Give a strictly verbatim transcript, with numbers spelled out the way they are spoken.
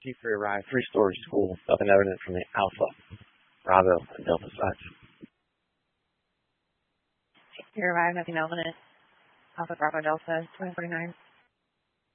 Chief three arrived, three storage schools, nothing evident from the Alpha, Bravo, and Delta sites. Chief three arrived, nothing evident. Alpha, Bravo, Delta, twenty forty-nine.